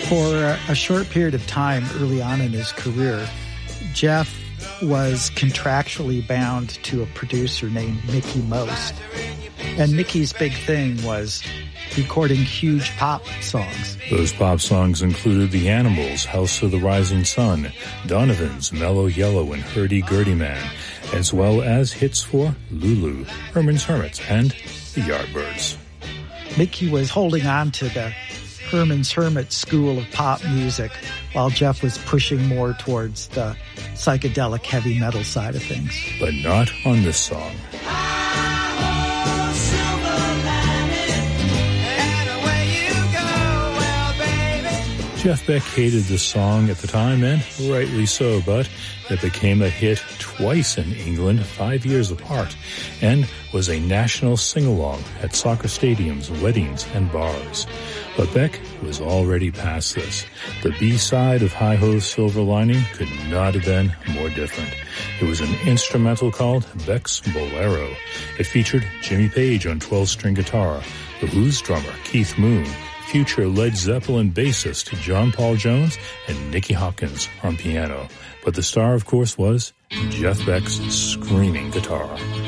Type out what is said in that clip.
For a short period of time early on in his career, Jeff was contractually bound to a producer named Mickie Most. And Mickey's big thing was recording huge pop songs. Those pop songs included The Animals, House of the Rising Sun, Donovan's Mellow Yellow and Hurdy-Gurdy Man, as well as hits for Lulu, Herman's Hermits, and the Yardbirds. Mickey was holding on to the Herman's Hermit school of pop music, while Jeff was pushing more towards the psychedelic heavy metal side of things. But not on this song. Jeff Beck hated this song at the time, and rightly so, but it became a hit twice in England 5 years apart and was a national sing-along at soccer stadiums, weddings, and bars. But Beck was already past this. The B-side of Hi-Ho's Silver Lining could not have been more different. It was an instrumental called Beck's Bolero. It featured Jimmy Page on 12-string guitar, the Who's drummer Keith Moon, future Led Zeppelin bassist John Paul Jones, and Nicky Hopkins on piano. But the star, of course, was Jeff Beck's screaming guitar.